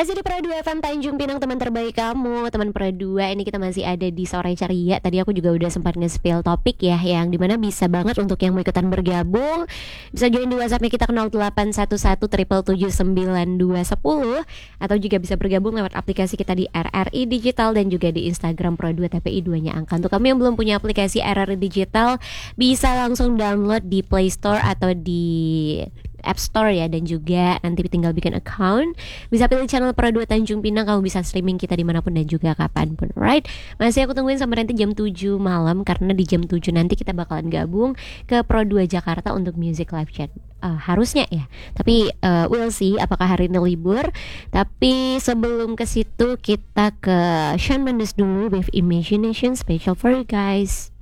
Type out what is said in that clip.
Masih di Pro 2 FM Tanjung Pinang, teman terbaik kamu. Teman Pro 2, ini kita masih ada di Sore Ceria. Tadi aku juga udah sempat nge-spill topik ya, yang dimana bisa banget untuk yang mau ikutan bergabung, bisa join di WhatsAppnya kita ke 0811 atau juga bisa bergabung lewat aplikasi kita di RRI Digital dan juga di Instagram Pro 2 TPI 2-nya angka. Untuk kamu yang belum punya aplikasi RRI Digital, bisa langsung download di Play Store atau di App Store ya, dan juga nanti tinggal bikin account, bisa pilih channel Pro 2 Tanjung Pinang, kamu bisa streaming kita dimanapun dan juga kapanpun, right? Masih aku tungguin sampai nanti jam 7 malam, karena di jam 7 nanti kita bakalan gabung ke Pro 2 Jakarta untuk music live chat. Harusnya ya, tapi we'll see apakah hari ini libur. Tapi sebelum ke situ kita ke Shawn Mendes dulu with Imagination, special for you guys.